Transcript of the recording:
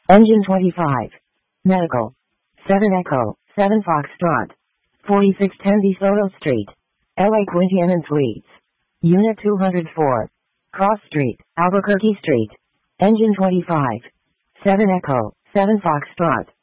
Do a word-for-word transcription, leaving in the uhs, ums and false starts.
Engine twenty-five. Medical. seven Echo, seven Foxtrot. forty-six ten DeSoto Street. L A Quintian and Suites. Unit two hundred four. Cross Street, Albuquerque Street. Engine twenty-five. seven Echo, seven Foxtrot.